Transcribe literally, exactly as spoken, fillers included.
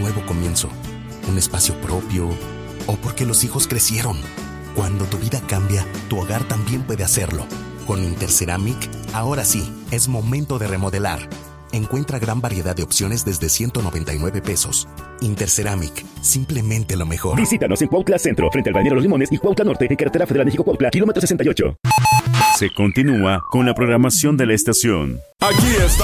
nuevo comienzo, un espacio propio o porque los hijos crecieron. Cuando tu vida cambia, tu hogar también puede hacerlo. Con Interceramic, ahora sí, es momento de remodelar. Encuentra gran variedad de opciones desde ciento noventa y nueve pesos. Interceramic, simplemente lo mejor. Visítanos en Cuautla Centro, frente al Balneario Los Limones y Cuautla Norte, en carretera Federal México-Cuautla, kilómetro sesenta y ocho. Se continúa con la programación de la estación. Aquí está